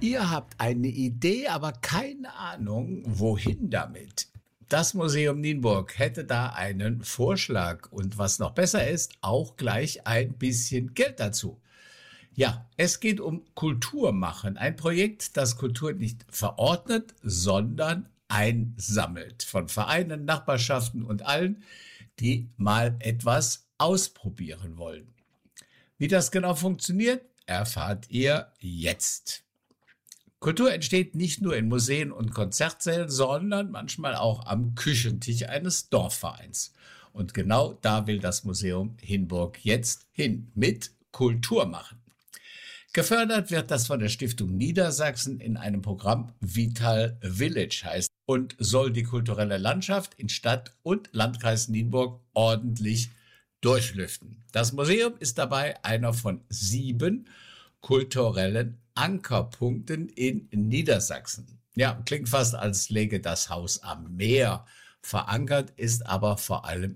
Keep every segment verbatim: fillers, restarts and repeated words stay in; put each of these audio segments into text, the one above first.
Ihr habt eine Idee, aber keine Ahnung, wohin damit. Das Museum Nienburg hätte da einen Vorschlag und was noch besser ist, auch gleich ein bisschen Geld dazu. Ja, es geht um Kulturmachen, ein Projekt, das Kultur nicht verordnet, sondern einsammelt. Von Vereinen, Nachbarschaften und allen, die mal etwas ausprobieren wollen. Wie das genau funktioniert, erfahrt ihr jetzt. Kultur entsteht nicht nur in Museen und Konzertsälen, sondern manchmal auch am Küchentisch eines Dorfvereins. Und genau da will das Museum Nienburg jetzt hin, mit Kulturmachen. Gefördert wird das von der Stiftung Niedersachsen in einem Programm Vital Village heißt und soll die kulturelle Landschaft in Stadt und Landkreis Nienburg ordentlich durchlüften. Das Museum ist dabei einer von sieben kulturellen Ankerpunkten in Niedersachsen. Ja, klingt fast, als läge das Haus am Meer. Verankert ist aber vor allem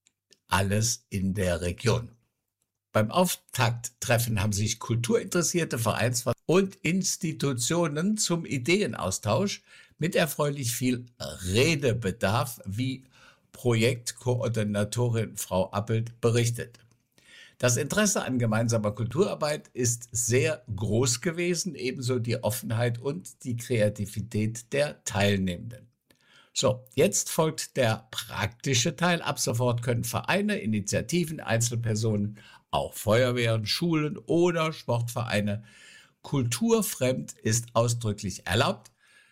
alles in der Region. Beim Auftakttreffen haben sich kulturinteressierte Vereinsvertreter und Institutionen zum Ideenaustausch mit erfreulich viel Redebedarf, wie Projektkoordinatorin Frau Appelt berichtet. Das Interesse an gemeinsamer Kulturarbeit ist sehr groß gewesen, ebenso die Offenheit und die Kreativität der Teilnehmenden. So, jetzt folgt der praktische Teil. Ab sofort können Vereine, Initiativen, Einzelpersonen, auch Feuerwehren, Schulen oder Sportvereine, kulturfremd ist ausdrücklich erlaubt,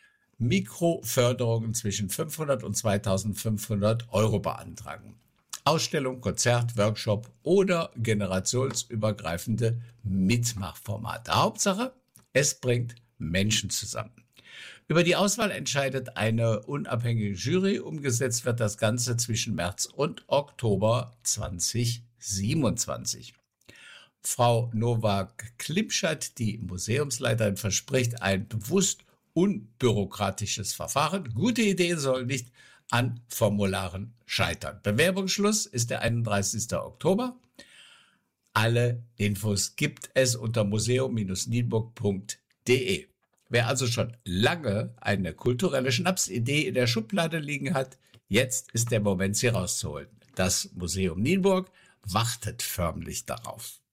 Mikroförderungen zwischen fünfhundert und zweitausendfünfhundert Euro beantragen. Ausstellung, Konzert, Workshop oder generationsübergreifende Mitmachformate. Hauptsache, es bringt Menschen zusammen. Über die Auswahl entscheidet eine unabhängige Jury. Umgesetzt wird das Ganze zwischen März und Oktober zweitausendsiebenundzwanzig. Frau Nowak-Klimschat, die Museumsleiterin, verspricht ein bewusst unbürokratisches Verfahren. Gute Ideen sollen nicht an Formularen scheitern. Bewerbungsschluss ist der einunddreißigste Oktober. Alle Infos gibt es unter museum nienburg punkt de. Wer also schon lange eine kulturelle Schnapsidee in der Schublade liegen hat, jetzt ist der Moment, sie rauszuholen. Das Museum Nienburg wartet förmlich darauf.